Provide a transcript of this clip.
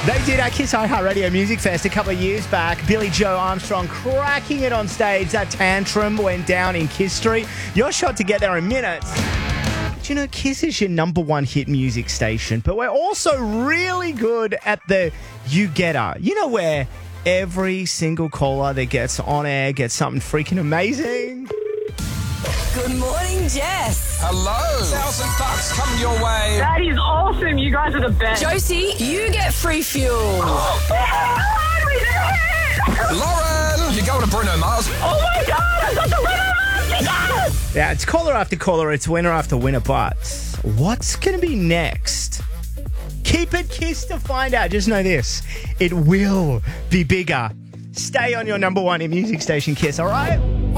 They did our Kiss iHeartRadio Music Fest a couple of years back. Billy Joe Armstrong cracking it on stage. That tantrum went down in Kiss Street. Your shot to get there in minutes. But you know, Kiss is your number one hit music station, but we're also really good at the You Get Her. You know, where every single caller that gets on air gets something freaking amazing. Good morning, Jess. Hello. $1,000 coming your way. That is awesome. You guys are the best. Josie, you get free fuel. Lauren, you're going to Bruno Mars. Oh my God, I've got the Bruno Mars ticket! Yeah, it's caller after caller, it's winner after winner, but what's going to be next? Keep it Kiss to find out. Just know this, it will be bigger. Stay on your number one in music station Kiss, all right?